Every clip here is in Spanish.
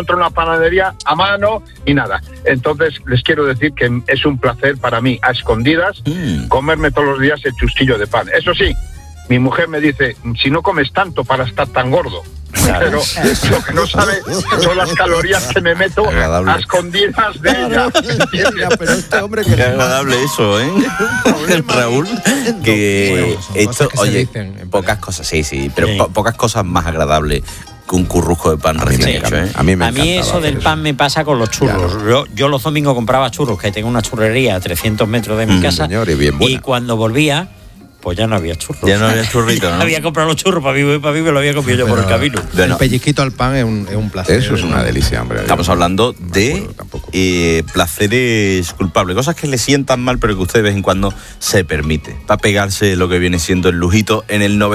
encontrar una panadería a mano y nada. Entonces les quiero decir que es un placer para mí, a escondidas, comerme todos los días el chusquillo de pan. Eso sí, mi mujer me dice, si no comes tanto para estar tan gordo. Claro. Pero lo que no sabe son las calorías que me meto a escondidas de ella. Pero este hombre que qué agradable eso, ¿eh? Raúl, que esto, oye, pocas cosas, sí, pero pocas cosas más agradables que un currujo de pan recién hecho, ¿eh? A mí eso del pan me pasa con los churros. Yo los domingos compraba churros, que tengo una churrería a 300 metros de mi casa, señor, y cuando volvía, pues ya no había churros. Ya no había churritos, ¿no? Había comprado los churros para mí me lo había comido yo por el camino. El pellizquito al pan es un placer. Eso es una delicia, hombre. Estamos hablando de placeres culpables, cosas que le sientan mal, pero que usted de vez en cuando se permite, para pegarse lo que viene siendo el lujito en el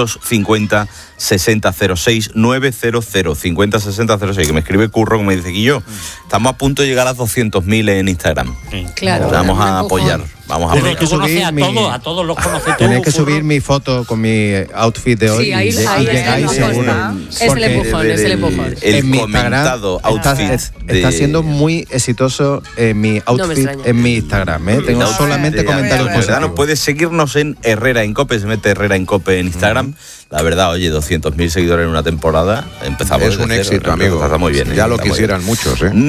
950-6006, 900-50-6006, que me escribe Curro, que me dice, Guillo, estamos a punto de llegar a 200.000 en Instagram. Claro. Vamos a apoyar. Tienes que subir a todos los conoces. Tienes que subir mi foto con mi outfit de hoy. Sí, ahí llegáis seguro. Es el empujón. En mi comentado Instagram está siendo muy exitoso mi outfit en mi Instagram. Tengo solamente comentarios positivos. No puedes seguirnos en Herrera en Cope, se mete Herrera en Cope en Instagram. La verdad, oye, 200.000 seguidores en una temporada, empezamos. Es un éxito, amigo. Está muy bien. Ya lo quisieran muchos, ¿eh?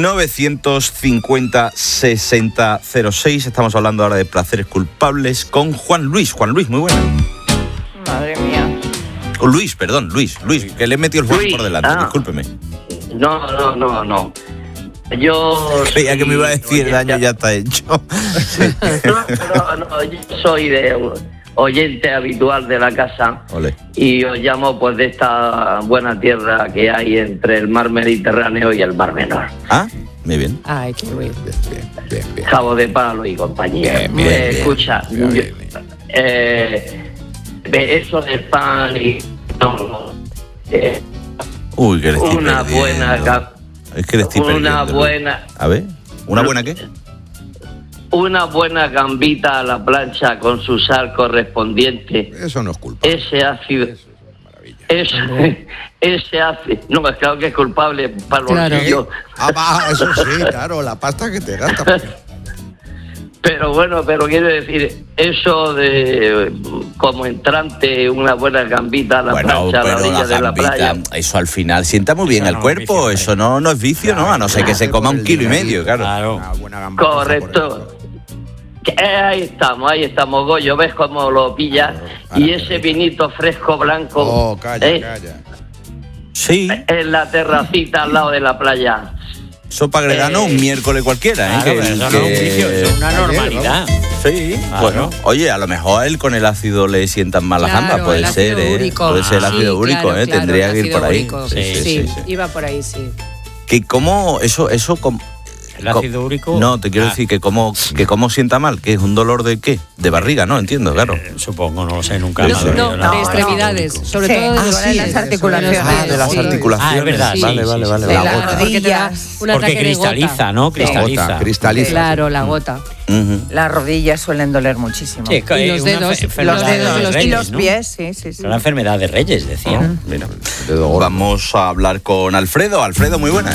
950-6006. Estamos hablando ahora de placeres culpables con Juan Luis. Juan Luis, muy buena. Madre mía. Luis, que le he metido el Juan por delante, discúlpeme. No. Yo creía que me iba a decir el daño ya está hecho. No, yo soy de oyente habitual de la casa. Olé. Y os llamo pues de esta buena tierra que hay entre el mar Mediterráneo y el mar Menor. Muy bien. Ay, qué bien. Bien. Cabo de Palo y compañía. Escucha, eso del pan y uy, que le estoy una buena es que le estoy perdiendo. Buena. A ver, ¿una buena qué? Una buena gambita a la plancha con su sal correspondiente. Eso no es culpa. Ese ácido. Ese ácido. No, es claro que es culpable para los bolsillos. Eso sí, claro, la pasta que te gasta. Pero bueno, quiero decir, eso de como entrante, una buena gambita a la plancha, a la orilla de la playa. Eso al final sienta muy bien al cuerpo, eso no es vicio, ¿no? A no ser que se coma 1,5 kilos, claro. Una buena gambita. Correcto. Ahí estamos, Goyo, ves cómo lo pillas. Y ese vinito fresco blanco. Oh, calla. Sí. En la terracita al lado de la playa. Sopa Gredano un miércoles cualquiera, claro, eso no es un vicio, eso es una normalidad. Sí, claro. Bueno, oye, a lo mejor a él con el ácido le sientan mal las gambas, puede ser, puede ser el ácido úrico, claro, tendría que ir por ahí. Sí, iba por ahí, sí. Que cómo eso el ácido úrico. No, te quiero decir que cómo sienta mal, que es un dolor de qué, de barriga, ¿no? Entiendo, claro. Supongo, no lo sé, nunca. De extremidades, sobre todo de las articulaciones. De las articulaciones. Es verdad, sí. Vale. La gota. Porque cristaliza, ¿no? Cristaliza. Claro, la gota. Las rodillas suelen doler muchísimo. Sí, y los dedos, y los pies, sí. Es una enfermedad de Reyes, decía. Mira, vamos a hablar con Alfredo. Alfredo, muy buenas.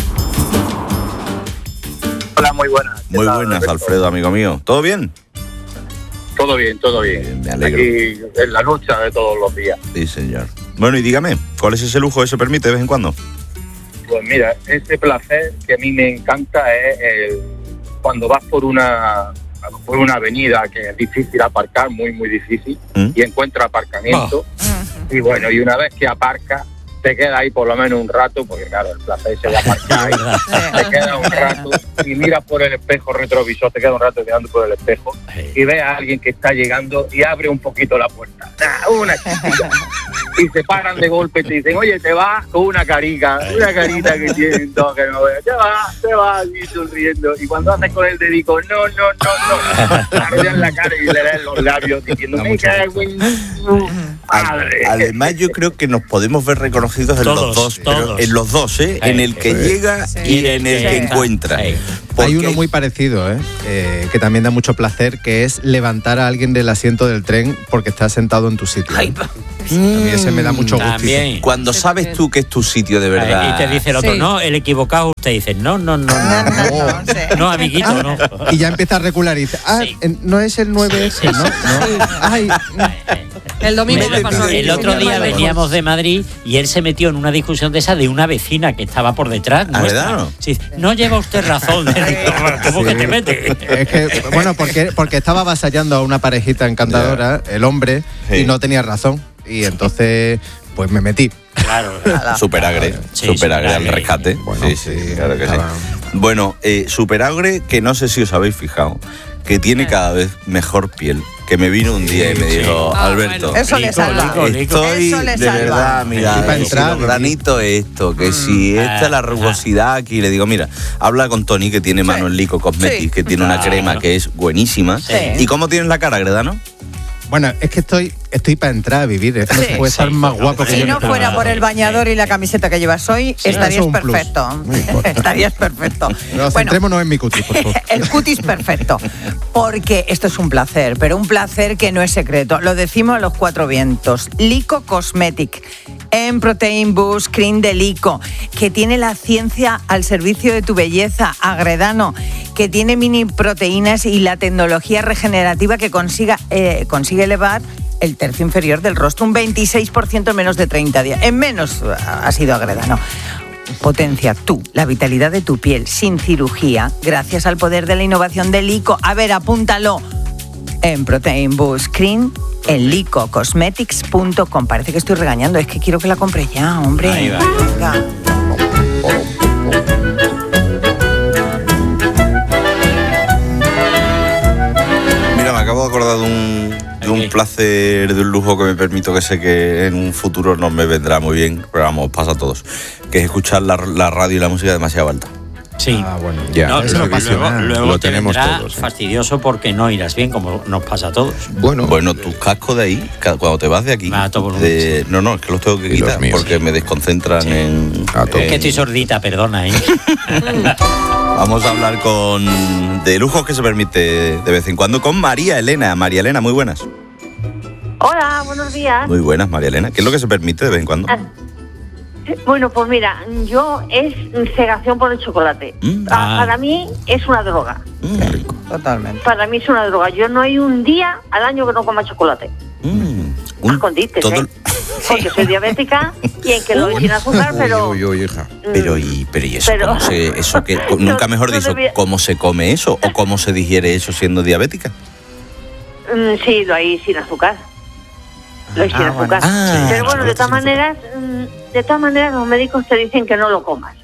Hola, muy buenas. Muy buenas, Alfredo, amigo mío. ¿Todo bien? Todo bien. Me alegro. Aquí en la lucha de todos los días. Sí, señor. Bueno, y dígame, ¿cuál es ese lujo que se permite de vez en cuando? Pues mira, ese placer que a mí me encanta es cuando vas por una avenida que es difícil aparcar, muy, muy difícil, y encuentras aparcamiento. Y bueno, y una vez que aparcas, te queda ahí por lo menos un rato, porque claro, el placer se va a aparcar, te queda un rato y miras por el espejo retrovisor, te queda un rato mirando por el espejo y ves a alguien que está llegando y abre un poquito la puerta, una chiquita, y se paran de golpe y te dicen, oye, te vas con una carita que tienen todos que no veas, te vas y sonriendo, y cuando haces con el dedico, no, arrollan la cara y le lees los labios diciendo, me cago en madre. Además, yo creo que nos podemos ver reconocidos en todos. En los dos, en el que llega y en el que encuentra. Hay uno muy parecido, que también da mucho placer, que es levantar a alguien del asiento del tren porque está sentado en tu sitio. A mí ese me da mucho gusto. También. Cuando sabes tú que es tu sitio de verdad. Y te dice el otro, Sí. no, el equivocado. Usted dice, no, no, amiguito, no. Y ya empieza a regular y dice, Sí. no es el 9S, ¿no? Ay, El domingo me pasó. El otro día veníamos de Madrid y él se metió en una discusión de esa de una vecina que estaba por detrás. ¿Ah, nuestra. verdad? Sí, no lleva usted razón. ¿Cómo que te mete? es que, bueno, porque estaba avasallando a una parejita encantadora, el hombre, Sí. y no tenía razón. Y entonces, pues me metí. Claro. Superagre, Sí, superagre al superagre. rescate. Bueno, sí, sí, claro que sí. estaba- Bueno, superagre que no sé si os habéis fijado, que tiene cada vez mejor piel. Que me vino un día y me dijo, Ah, Alberto, bueno. Eso le salva. estoy Eso le de salva. verdad, mira, Y para que si entrar, los granitos esto, que si esta es la rugosidad aquí, le digo, mira, habla con Tony que tiene mano en Lico Cosmetics, Sí. que tiene una crema que es buenísima. Sí. ¿Y cómo tienes la cara, Gredano? Bueno, es que estoy para entrar a vivir. No Sí. se puede estar más guapo que Si yo. no fuera por el bañador y la camiseta que llevas hoy, estarías Eso es un plus. perfecto. No importa. Estarías perfecto. Pero Bueno, centrémonos en mi cutis, por favor. el cutis perfecto. Porque esto es un placer, pero un placer que no es secreto. Lo decimos a los cuatro vientos. Lico Cosmetic, en Protein Boost Cream de Lico, que tiene la ciencia al servicio de tu belleza. Agredano, que tiene mini proteínas y la tecnología regenerativa que consigue elevar el tercio inferior del rostro un 26% en menos de 30 días. En menos ha sido Agredano. Potencia tú la vitalidad de tu piel sin cirugía gracias al poder de la innovación de Lico. A ver, apúntalo en Protein Boost Cream en licocosmetics.com. Parece que estoy regañando, es que quiero que la compre ya, hombre. Ahí va. Venga. Mira, me acabo de acordar de un placer, de un lujo que me permito, que sé que en un futuro no me vendrá muy bien, pero vamos, pasa a todos, que es escuchar la radio y la música demasiado alta. Sí. Ah, bueno, ya. No, eso no pasa nada. luego Lo te tenemos vendrá todos, ¿eh? fastidioso porque no irás bien, como nos pasa a todos. Bueno, tus cascos de ahí, cuando te vas de aquí, A todo volumen, no, es que los tengo que Y los quitar míos. porque me desconcentran en... A todo. Es que estoy sordita, perdona, ¿eh? Vamos a hablar de lujos que se permite de vez en cuando con María Elena. María Elena, muy buenas. Hola, buenos días. Muy buenas, María Elena. ¿Qué es lo que se permite de vez en cuando? Bueno, pues mira, yo es cegación por el chocolate. Para mí es una droga. Totalmente. Para mí es una droga. Yo no hay un día al año que no coma chocolate. A escondites, todo- ¿eh? Porque soy diabética y en que lo doy sin azúcar, pero... Uy, hija. Pero y eso, Pero- ¿cómo se, eso que nunca mejor no dicho, debía- cómo se come eso o cómo se digiere eso siendo diabética? Sí, lo hay sin azúcar. Lo hay sin azúcar. Ah, pero bueno, de todas maneras los médicos te dicen que no lo comas.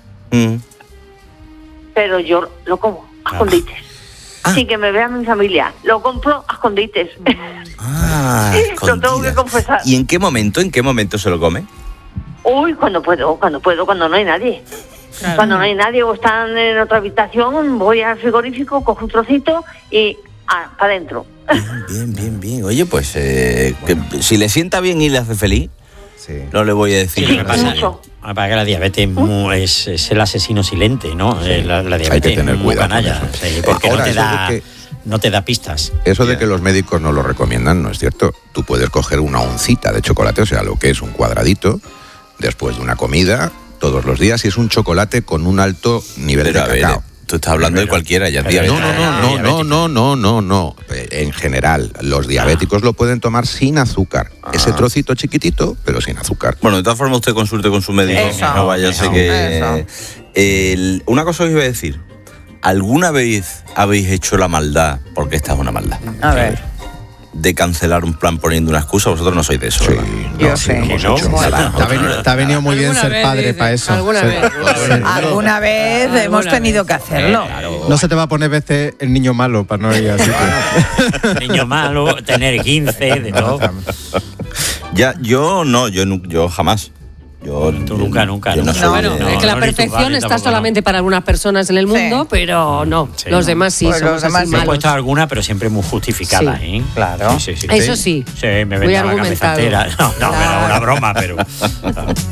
Pero yo lo como a escondites. Sin que me vea mi familia. Lo compro a escondites. Lo tengo que confesar. ¿Y en qué momento se lo come? Uy, cuando puedo, cuando no hay nadie. Claro. Cuando no hay nadie o están en otra habitación, voy al frigorífico, cojo un trocito y para adentro. Bien. Oye, pues que si le sienta bien y le hace feliz, no le voy a decir Sí, nada. pasa, para que la diabetes es el asesino silente, ¿no? La diabetes Hay que tener muy cuidado con canalla, eso. sí, porque Ahora, eso no te da pistas. Eso de que los médicos no lo recomiendan no es cierto. Tú puedes coger una oncita de chocolate, o sea, lo que es un cuadradito, después de una comida, todos los días, y es un chocolate con un alto nivel Pero de a ver, cacao. tú estás hablando de cualquiera, ya es Pero diabético. No. En general, los diabéticos lo pueden tomar sin azúcar. Ese trocito chiquitito, pero sin azúcar. Bueno, de todas formas usted consulte con su médico. Eso, No vaya a ser eso, que... una cosa que iba a decir. ¿Alguna vez habéis hecho la maldad, porque esta es una maldad, A ver. de cancelar un plan poniendo una excusa? Vosotros no sois de eso, ¿verdad? Yo sé. Te ha venido muy bien Alguna ser vez, padre dice, para eso. alguna Sí. vez. Alguna vez Alguna hemos vez. tenido que hacerlo. No se te va a poner veces el niño malo para no ir así. Niño malo, tener 15, de todo. Ya, yo jamás. Tú nunca. yo no soy Bueno, de- es que la no, ni tú, perfección vale, está tampoco, solamente para algunas personas en el mundo, Sí. pero no. Sí, Los no. demás sí, Pues somos los demás así sí. He malos. puesto alguna, pero siempre muy justificada, Sí, ¿eh? claro. Sí. Eso sí. Sí, me Muy vendrá la cabeza argumentado. entera. No, me da una broma, pero...